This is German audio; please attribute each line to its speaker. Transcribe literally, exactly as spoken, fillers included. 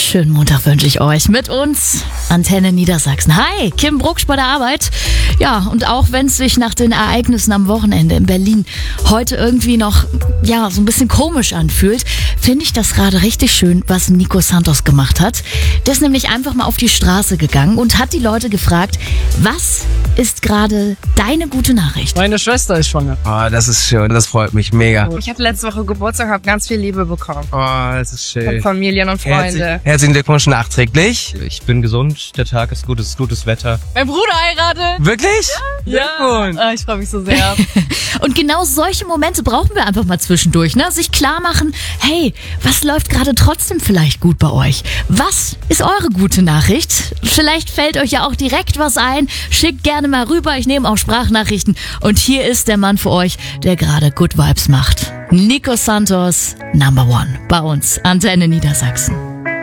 Speaker 1: schönen Montag wünsche ich euch mit uns. Antenne Niedersachsen. Hi, Kim Brucksch bei der Arbeit. Ja, und auch wenn es sich nach den Ereignissen am Wochenende in Berlin heute irgendwie noch, ja, so ein bisschen komisch anfühlt, finde ich das gerade richtig schön, was Nico Santos gemacht hat. Der ist nämlich einfach mal auf die Straße gegangen und hat die Leute gefragt, was ist gerade deine gute Nachricht?
Speaker 2: Meine Schwester ist schwanger.
Speaker 3: Oh, das ist schön, das freut mich mega.
Speaker 4: Ich hatte letzte Woche Geburtstag, habe ganz viel Liebe bekommen.
Speaker 3: Oh, das ist schön.
Speaker 4: Von Familien und Freunde.
Speaker 3: Herzlich, herzlichen Glückwunsch nachträglich.
Speaker 5: Ich bin gesund, der Tag ist gut, es ist gutes Wetter.
Speaker 4: Mein Bruder heiratet.
Speaker 3: Wirklich?
Speaker 4: Ja.
Speaker 3: Glückwunsch.
Speaker 4: Ah, ich freue mich so sehr.
Speaker 1: Und genau solche Momente brauchen wir einfach mal zwischendurch, ne? Sich klar machen, hey, was läuft gerade trotzdem vielleicht gut bei euch? Was ist eure gute Nachricht? Vielleicht fällt euch ja auch direkt was ein. Schickt gerne mal rüber, ich nehme auch Sprachnachrichten. Und hier ist der Mann für euch, der gerade Good Vibes macht. Nico Santos, Number One, bei uns, Antenne Niedersachsen.